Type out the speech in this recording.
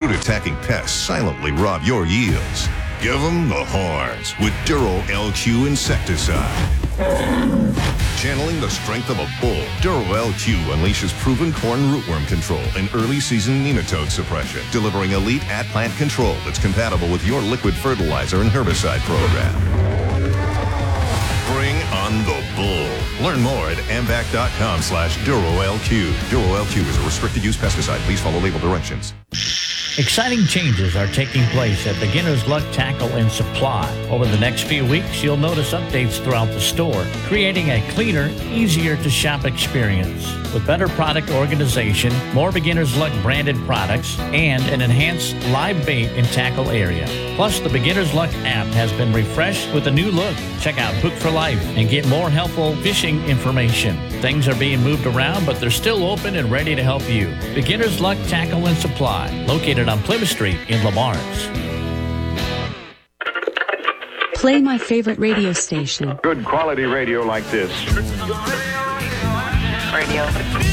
fruit-attacking pests silently rob your yields. Give them the horns with Duro LQ insecticide. Channeling the strength of a bull, Duro LQ unleashes proven corn rootworm control and early-season nematode suppression, delivering elite at-plant control that's compatible with your liquid fertilizer and herbicide program. Bring on the bull. Learn more at amvac.com/DuroLQ. Duro LQ is a restricted-use pesticide. Please follow label directions. Exciting changes are taking place at Beginner's Luck Tackle and Supply. Over the next few weeks, you'll notice updates throughout the store, creating a cleaner, easier-to-shop experience. With better product organization, more Beginner's Luck branded products, and an enhanced live bait and tackle area. Plus, the Beginner's Luck app has been refreshed with a new look. Check out Hook for Life and get more helpful fishing information. Things are being moved around, but they're still open and ready to help you. Beginner's Luck Tackle and Supply, located on Plymouth Street in La Marche. Play my favorite radio station. Good quality radio like this. Radio.